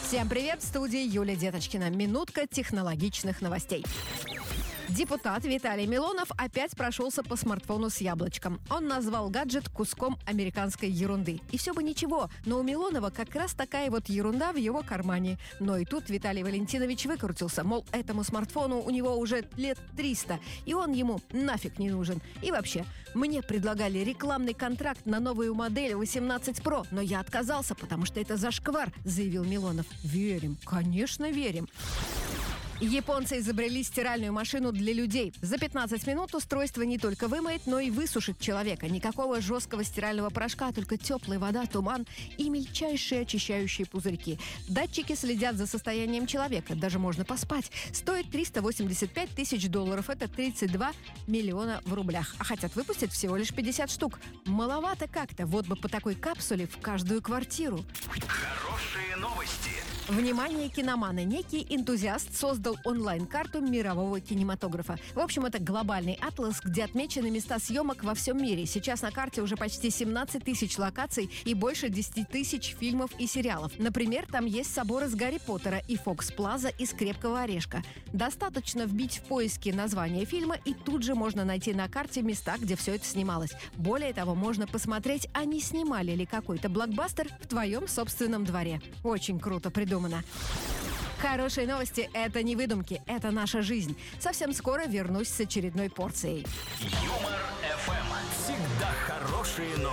Всем привет, в студии Юлия Деточкина. Минутка технологичных новостей. Депутат Виталий Милонов опять прошелся по смартфону с яблочком. Он назвал гаджет куском американской ерунды. И все бы ничего, но у Милонова как раз такая вот ерунда в его кармане. Но и тут Виталий Валентинович выкрутился, мол, этому смартфону у него уже лет 300, и он ему нафиг не нужен. И вообще, мне предлагали рекламный контракт на новую модель 18 Pro, но я отказался, потому что это зашквар, заявил Милонов. Верим, конечно, верим. Японцы изобрели стиральную машину для людей. За 15 минут устройство не только вымоет, но и высушит человека. Никакого жесткого стирального порошка, только теплая вода, туман и мельчайшие очищающие пузырьки. Датчики следят за состоянием человека. Даже можно поспать. Стоит $385 тысяч. Это 32 миллиона в рублях. А хотят выпустить всего лишь 50 штук. Маловато как-то. Вот бы по такой капсуле в каждую квартиру. Хорошие новости. Внимание, киноманы! Некий энтузиаст создал онлайн-карту мирового кинематографа. В общем, это глобальный атлас, где отмечены места съемок во всем мире. Сейчас на карте уже почти 17 тысяч локаций и больше 10 тысяч фильмов и сериалов. Например, там есть собор из Гарри Поттера и Фокс-Плаза из Крепкого орешка. Достаточно вбить в поиске название фильма, и тут же можно найти на карте места, где все это снималось. Более того, можно посмотреть, а не снимали ли какой-то блокбастер в твоем собственном дворе. Очень круто придумано. Хорошие новости – это не выдумки, это наша жизнь. Совсем скоро вернусь с очередной порцией. Юмор ФМ. Всегда хорошие новости.